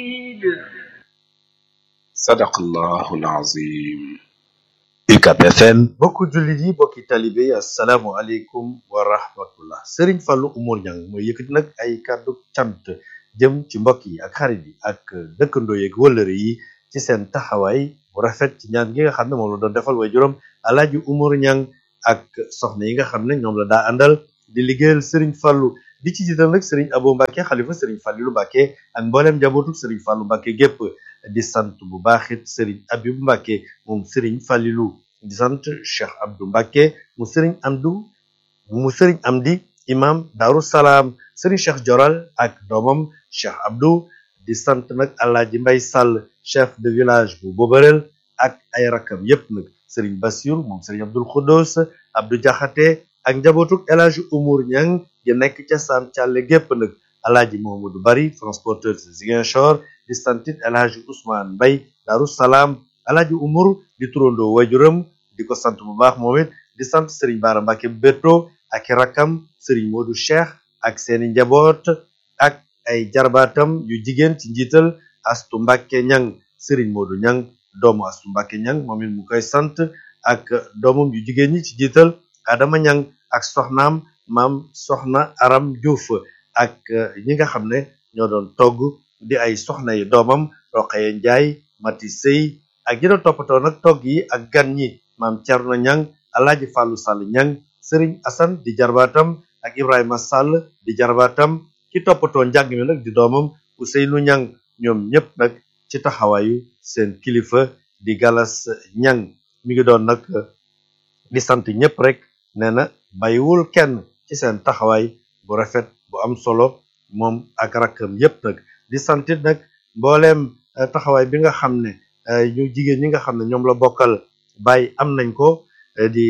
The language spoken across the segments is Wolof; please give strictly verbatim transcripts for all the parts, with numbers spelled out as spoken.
sadaqallahul azim. U C A B F M. bokku jullit yi bokki talibe yi asalaamualeykum wa rahmatullah. Serigne Fallou Oumar Niang mooy yëkkati nag ay kàddu cant jëm ci mbokk yi ak xarit yi ak dëkkandoo yeeg wëllëre yi ci seen taxawaay bu rafet ci ñaan gi nga xam ne moom la doon defal way juróom Alaaji Oumar Niang ak soxna yi nga xam ne ñoom la daa àndal di liggéeyal Serigne Fallou di ci jiital nag Serigne Abo Mbacke xalifa Serigne Fallilou Mbacke ak mbooleem njabootu Serigne Fallou Mbacke gépp di sant bu baax it Serigne Abibou Mbacke moom Serigne Fallilou di sant Cheikh Abdou Mbacke mu Serigne Amdou mu Serigne Amdi imam Darou Salaam Serigne Cheikh Joral ak doomam Cheikh Abdou di sant nag Alaaji Mbay Sall chef de village bu Bobarel ak ay rakam yépp nag Serigne Bassirou moom Serigne Abdoul Khoudous Abdou Diakhaté ak njabootuk El Hadji Oumar Niang gi nekk ca Sam Thialé gépp nag Alaaji Mohamadou Bari transporteur de Ziguinchor di santit El Hadji Ousmane Mbay Darou Salaam Alaaji Oumar di turandoo wajuram di ko sant bu baax moom it di sant Serigne Bara Mbacke Beto ak i rakkam Serigne Modou Cheikh ak seeni njaboot ak ay jarbaatam yu jigéen ci njiital Astu Mbacke Niang Serigne Modou Niang doomu Astu Mbacke Niang moom it mu koy sant ak doomam yu jigéen ñi ci njiital Adama Niang ak soxnaam maam soxna Aram Diouf ak ñi nga xam ne ñoo doon togg di ay soxna yi doomam Roqaye Njaay Mati Sey ak ñi doon toppatoo nag togg yi ak gan ñi maam Thierno Niang Alaaji Fallou Sall Niang Serigne Assane di jarbaatam ak Ibrahima Sall di jarbaatam ki toppatoo njàng mi nag di doomam Ousseynou Niang ñoom ñëpp nag ci taxawaayu seen kilifa di Galas Niang mi ngi doon nag di sant ñëpp rek nee na bàyyiwul kenn ci seen taxawaay bu rafet bu am solo moom ak rakkam yëpp nag di santit nag mbooleem taxawaay bi nga xam ne ñu jigéen ñi nga xam ne ñoom la bokkal bàyyi am nañ ko di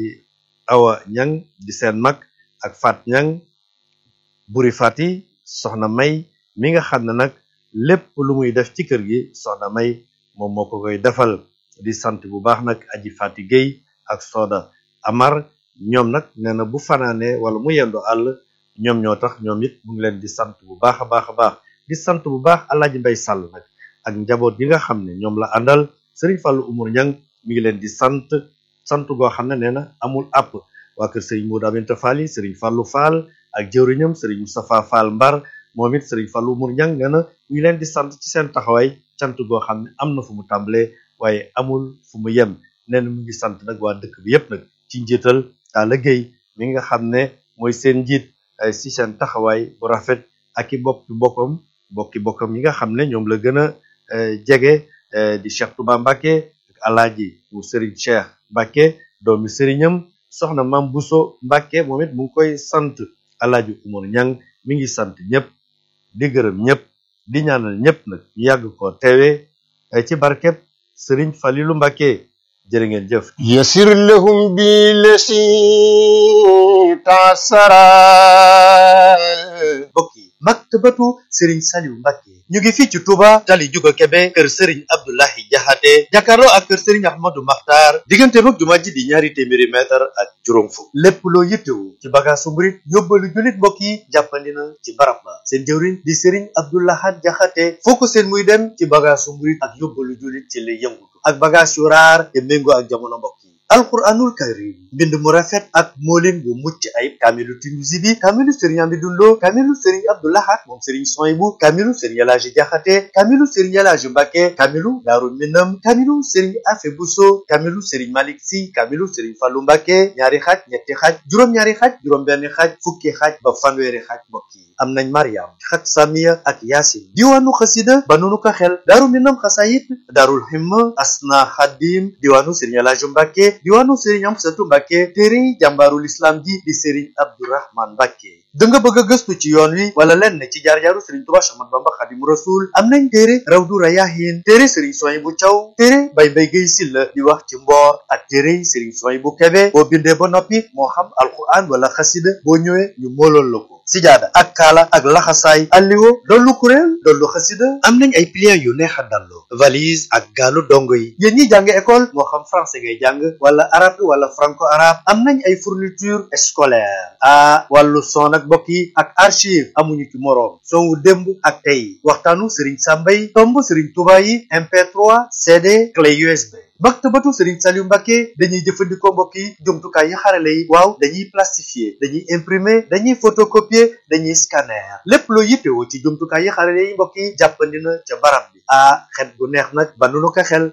Awa Niang di seen mag ak Fat Niang Buri Fati soxna May mi nga xam ne nag lépp lu muy def ci kër gi soxna May moom moo ko koy defal di sant bu baax nag Aji Fati Gueye ak Soda Amar ñoom nag nee na bu fanaanee wala mu yendo àll ñoom ñoo tax ñoom it mu ngi leen di sant bu baax a baax a baax di sant bu baax Alaaji Mbay Sàll nag ak njaboot gi nga xam ne ñoom la àndal Serigne Fallou Oumar Niang mi ngi leen di sant sant goo xam ne nee na amul àpp waa kër Serigne Modou Aminta Fall yi Serigne Fallou Fall ak jëwriñam Serigne Moustapha Fall Mbar moom it Serigne Fallou Oumar Niang nee na mi ngi leen di sant ci seen taxawaay cant goo xam ne am na fu mu tàmbalee waaye amul fu mu yem nee na mu ngi sant nag waa dëkk bi yépp nag ci njiital Talla Gueye mi nga xam ne mooy seen njiit si seen taxawaay bu rafet ak i bokki bokkam bokki bokkam yi nga xam ne ñoom la gën a jege di Cheikh Touba Mbacke ak Alaaji mu Serigne Cheikh Mbacke doomi Serignam soxna Mam Bousso Mbacke moom it mu ngi koy sant Alaaji Oumar Niang mi ngi sant ñëpp di gërëm ñëpp di ñaanal ñëpp nag ñu yàgg ko teewee ci barkeb Serigne Fallilou Mbacke jërë ngeen jëf. yasir lahum bi lesi tasara mbokk yi maktabatu Serigne Saliou Mbacke ñu ngi fii ci Touba tali Juga Kebe kër Serigne Abdoulahi Jaxate jàkkaarloo ak kër Serigne Ahmadou Makhtar diggante mag jumaa ji di ñaari téeméeri mètre ak juróom fukk lépp loo yittewu ci bagaasu murit yóbbalu jullit mbokk yi jàppandi na ci barab ba seen jëwriñ di Serigne Abdoulahat Jaxate foo ko seen muy dem ci bagaasu murit ak yóbbalu jullit ci lay yëngutu ak bagaas yu raar te méngoo ak jamono mbokk yi alquranul karim mbind mu rafet ak moolin bu mucc ayib kaamilu Tinusi bi kaamilu Serigne Amidou Lo kaamilu Serigne Abdoulahat moom Serigne Soyibu kaamilu Serigne Elaaji Jaxate kaamilu Serigne Elaaji Mbacke kaamilu Daaru Minam kaamilu Serigne Afe Buso kaamilu Serigne Malick Si kaamilu Serigne Fallou Mbacke ñaari xaaj ñetti xaaj juróom-ñaari xaaj juróom-benn xaaj fukki xaaj ba fanweeri xaaj mbokk yi am nañ Mariam xaj Samiya ak Yaasin diwaanu xasida ba nunu ko xel Daaru Minam xasayit Daarul Himma Asna Xadim diwaanu Serigne Elaaji Mbacke diwaanu Serigne Amsatu Mbacke téere jàmbaarul islam ji di Serigne Abdourahman Mbacke da nga bëgg a gëstu ci yoon wi wala lenn ci jaar-jaaru Serigne Touba Cheikh Ahmadou Bamba Xadimu Rasul am nañ téere Rawdu Rayaahin téere Serigne Souhaïbou Thiaw téere Baye Mbaye Guèye Sylla di wax ci mboor ak téere Serigne Souhaïbou Kébé boo bindee ba noppi moo xam alquran wala xasida boo ñëwee ñu mooloon la ko sijaada ak kaala ak laxasaay alliwo dollu kuréel dollu xasida am nañ ay pliants yu neex a dallu valise ak gaalu dongo yi yéen ñi jàng école moo xam français ngay jàng wala arabe wala franco arabe am nañ ay fourniture scolaire ah wàllu son ak mbokk yi ak archive amuñu ci moroom son wu démb ak tey waxtaanu Serigne Samba yi tomb Serigne Touba yi M P trois C D clé U S B maktabatu Serigne Saliou Mbacké dañuy jëfandikoo mbokk yi jumtukaay yi xarale yi waaw dañuy plastifier dañuy imprimer dañuy photocopier dañuy scanner lépp loo yittewoo ci jumtukaay yi xarale yi mbokk yi jàppandi na ca barab bi ah xet gu neex nag ba nu ko xel